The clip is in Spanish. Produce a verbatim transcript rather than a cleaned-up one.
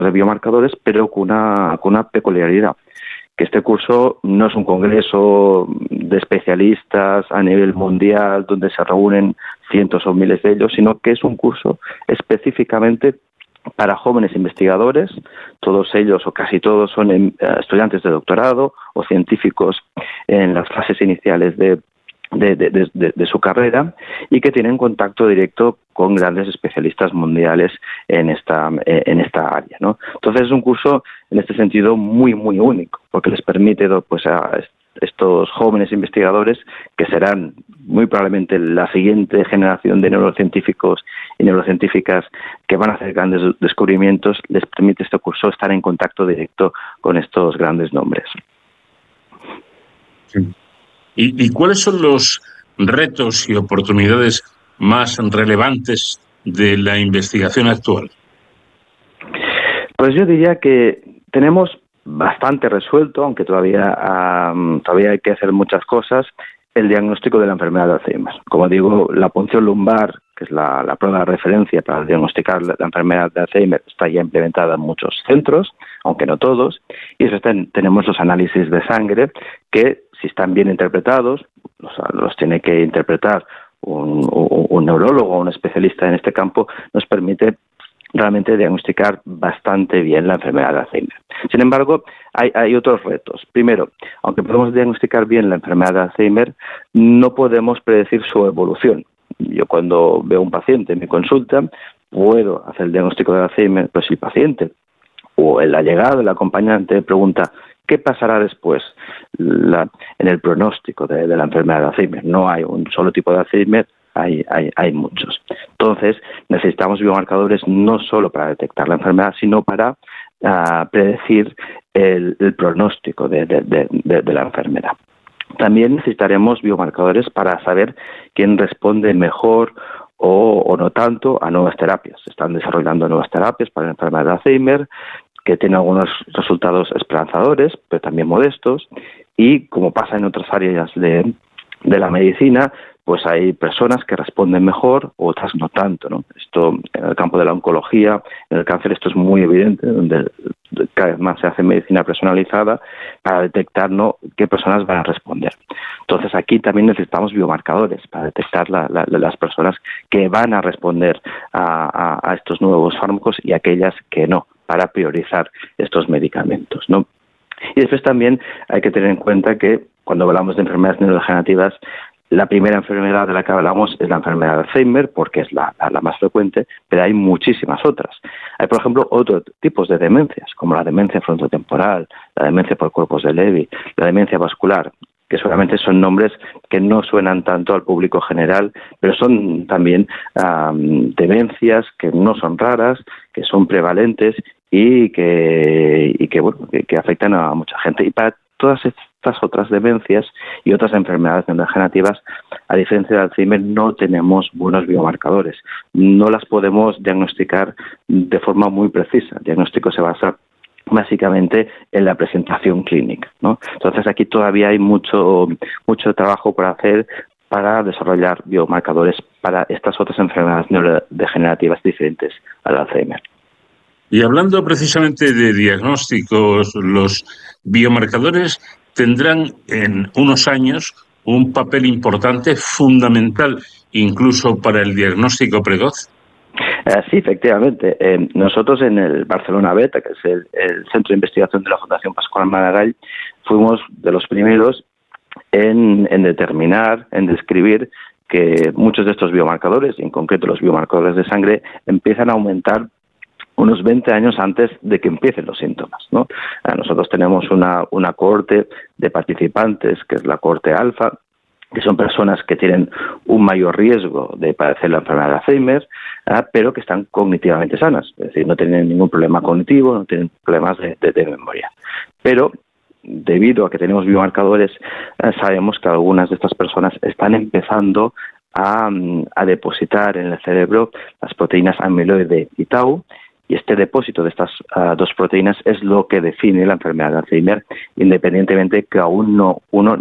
de biomarcadores, pero con una, con una peculiaridad, que este curso no es un congreso de especialistas a nivel mundial donde se reúnen cientos o miles de ellos, sino que es un curso específicamente para jóvenes investigadores. Todos ellos o casi todos son eh, estudiantes de doctorado o científicos en las fases iniciales de De, de, de, de su carrera, y que tienen contacto directo con grandes especialistas mundiales en esta en esta área, ¿no? Entonces es un curso en este sentido muy muy único, porque les permite pues a estos jóvenes investigadores, que serán muy probablemente la siguiente generación de neurocientíficos y neurocientíficas que van a hacer grandes descubrimientos, les permite este curso estar en contacto directo con estos grandes nombres. Sí. ¿Y, ¿Y cuáles son los retos y oportunidades más relevantes de la investigación actual? Pues yo diría que tenemos bastante resuelto, aunque todavía, um, todavía hay que hacer muchas cosas, el diagnóstico de la enfermedad de Alzheimer. Como digo, la punción lumbar, que es la, la prueba de referencia para diagnosticar la, la enfermedad de Alzheimer, está ya implementada en muchos centros, aunque no todos, y eso está, tenemos los análisis de sangre que, si están bien interpretados, los, los tiene que interpretar un, un, un neurólogo o un especialista en este campo, nos permite realmente diagnosticar bastante bien la enfermedad de Alzheimer. Sin embargo, hay, hay otros retos. Primero, aunque podemos diagnosticar bien la enfermedad de Alzheimer, no podemos predecir su evolución. Yo cuando veo a un paciente en mi consulta, puedo hacer el diagnóstico de Alzheimer, pero si el paciente o el allegado, el acompañante, pregunta ¿qué pasará después la, en el pronóstico de, de la enfermedad de Alzheimer? No hay un solo tipo de Alzheimer, hay, hay, hay muchos. Entonces, necesitamos biomarcadores no solo para detectar la enfermedad, sino para uh, predecir el, el pronóstico de, de, de, de, de la enfermedad. También necesitaremos biomarcadores para saber quién responde mejor o, o no tanto a nuevas terapias. Se están desarrollando nuevas terapias para la enfermedad de Alzheimer, que tienen algunos resultados esperanzadores, pero también modestos, y como pasa en otras áreas de, de la medicina, pues hay personas que responden mejor, otras no tanto, ¿no? Esto en el campo de la oncología, en el cáncer, esto es muy evidente, donde cada vez más se hace medicina personalizada para detectar, ¿no?, qué personas van a responder. Entonces aquí también necesitamos biomarcadores para detectar la, la, las personas que van a responder a, a, a estos nuevos fármacos y aquellas que no, para priorizar estos medicamentos, ¿no? Y después también hay que tener en cuenta que cuando hablamos de enfermedades neurodegenerativas, la primera enfermedad de la que hablamos es la enfermedad de Alzheimer, porque es la, la, la más frecuente, pero hay muchísimas otras. Hay, por ejemplo, otros tipos de demencias, como la demencia frontotemporal, la demencia por cuerpos de Lewy, la demencia vascular, que seguramente son nombres que no suenan tanto al público general, pero son también um, demencias que no son raras, que son prevalentes y que, y que, bueno, que, que afectan a mucha gente. Y para todas estas otras demencias y otras enfermedades neurodegenerativas, a diferencia de Alzheimer, no tenemos buenos biomarcadores. No las podemos diagnosticar de forma muy precisa. El diagnóstico se basa básicamente en la presentación clínica, ¿no? Entonces aquí todavía hay mucho, mucho trabajo por hacer para desarrollar biomarcadores para estas otras enfermedades neurodegenerativas diferentes al Alzheimer. Y hablando precisamente de diagnósticos, los biomarcadores tendrán en unos años un papel importante, fundamental, incluso para el diagnóstico precoz. Eh, sí, efectivamente. Eh, nosotros en el Barcelona Beta, que es el, el centro de investigación de la Fundación Pascual Maragall, fuimos de los primeros en, en determinar, en describir que muchos de estos biomarcadores, en concreto los biomarcadores de sangre, empiezan a aumentar unos veinte años antes de que empiecen los síntomas, ¿no? Nosotros tenemos una, una cohorte de participantes, que es la cohorte alfa, que son personas que tienen un mayor riesgo de padecer la enfermedad de Alzheimer, ¿eh? pero que están cognitivamente sanas, es decir, no tienen ningún problema cognitivo, no tienen problemas de, de, de memoria. Pero debido a que tenemos biomarcadores, eh, sabemos que algunas de estas personas están empezando a, a depositar en el cerebro las proteínas amiloide y tau, y este depósito de estas uh, dos proteínas es lo que define la enfermedad de Alzheimer, independientemente que aún no uno